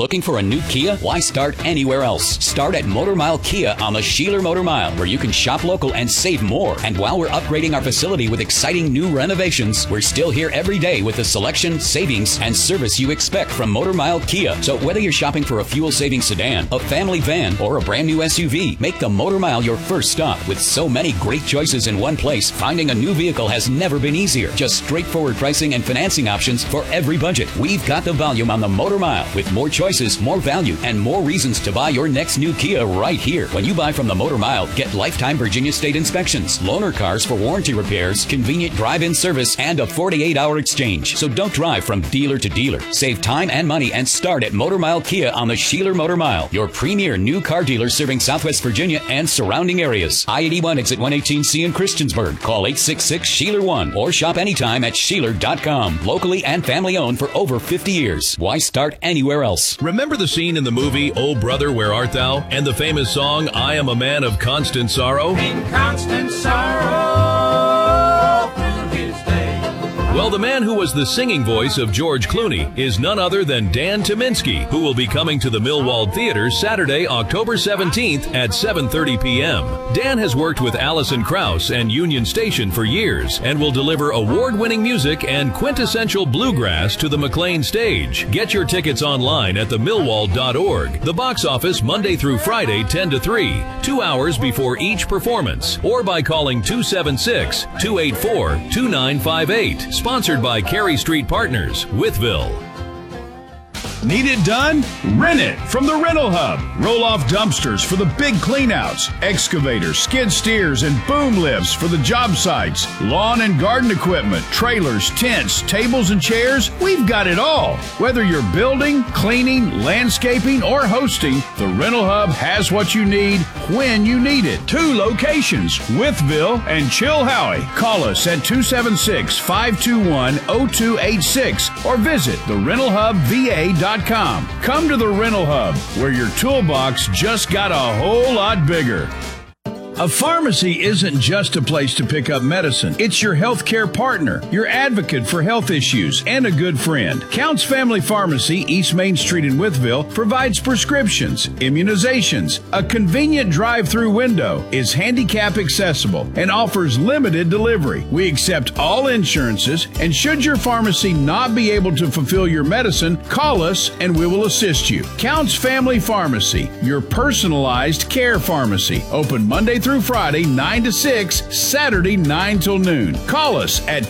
Looking for a new Kia? Why start anywhere else? Start at Motor Mile Kia on the Sheeler Motor Mile, where you can shop local and save more. And while we're upgrading our facility with exciting new renovations, we're still here every day with the selection, savings, and service you expect from Motor Mile Kia. So whether you're shopping for a fuel-saving sedan, a family van, or a brand new SUV, make the Motor Mile your first stop. With so many great choices in one place, finding a new vehicle has never been easier. Just straightforward pricing and financing options for every budget. We've got the volume on the Motor Mile, with more choices, more value, and more reasons to buy your next new Kia right here. When you buy from the Motor Mile, get lifetime Virginia State inspections, loaner cars for warranty repairs, convenient drive-in service, and a 48-hour exchange. So don't drive from dealer to dealer. Save time and money and start at Motor Mile Kia on the Sheeler Motor Mile, your premier new car dealer serving Southwest Virginia and surrounding areas. I-81 exit 118C in Christiansburg. Call 866-SHEELER1 or shop anytime at Sheeler.com. Locally and family owned for over 50 years. Why start anywhere else? Remember the scene in the movie Oh Brother, Where Art Thou? And the famous song I Am a Man of Constant Sorrow? In constant sorrow through his day. Well, the man who was the singing voice of George Clooney is none other than Dan Tyminski, who will be coming to the Millwall Theater Saturday, October 17th at 7:30 p.m. Dan has worked with Alison Krauss and Union Station for years and will deliver award-winning music and quintessential bluegrass to the McLean stage. Get your tickets online at themillwall.org. The box office Monday through Friday, 10 to 3, 2 hours before each performance, or by calling 276-284-2958. Sponsored by Cary Street Partners, Wytheville. Need it done? Rent it from the Rental Hub. Roll-off dumpsters for the big cleanouts, excavators, skid steers, and boom lifts for the job sites, lawn and garden equipment, trailers, tents, tables, and chairs. We've got it all. Whether you're building, cleaning, landscaping, or hosting, the Rental Hub has what you need when you need it. 2 locations, Wytheville and Chilhowie. Call us at 276-521-0286 or visit therentalhubva.com. Come to the Rental Hub, where your toolbox just got a whole lot bigger. A pharmacy isn't just a place to pick up medicine. It's your healthcare partner, your advocate for health issues, and a good friend. Counts Family Pharmacy, East Main Street in Wytheville, provides prescriptions, immunizations, a convenient drive-through window, is handicap accessible, and offers limited delivery. We accept all insurances, and should your pharmacy not be able to fulfill your medicine, call us and we will assist you. Counts Family Pharmacy, your personalized care pharmacy. Open Monday through Friday, 9 to 6, Saturday, 9 till noon. Call us at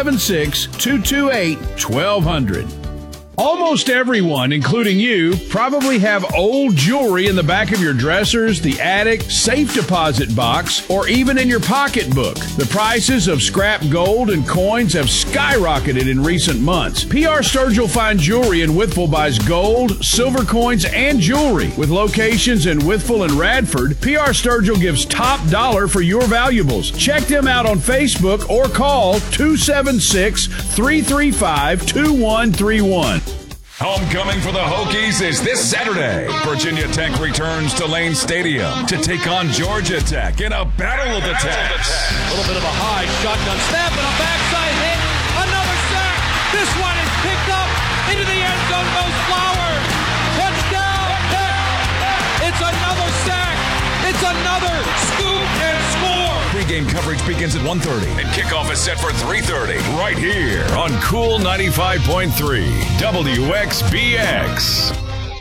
276-228-1200. Almost everyone, including you, probably have old jewelry in the back of your dressers, the attic, safe deposit box, or even in your pocketbook. The prices of scrap gold and coins have skyrocketed in recent months. PR Sturgill Fine Jewelry in Wytheville buys gold, silver coins, and jewelry. With locations in Wytheville and Radford, PR Sturgill gives top dollar for your valuables. Check them out on Facebook or call 276-335-2131. Homecoming for the Hokies is this Saturday. Virginia Tech returns to Lane Stadium to take on Georgia Tech in a battle of the Techs. A little bit of a high shotgun snap and a backside hit. Another sack. This one is picked up into the end zone. Goes Flowers. Touchdown Tech. It's another sack. It's another scoop and score. Pre-game coverage begins at 1:30 and kickoff is set for 3:30 right here on Cool 95.3 WXBX.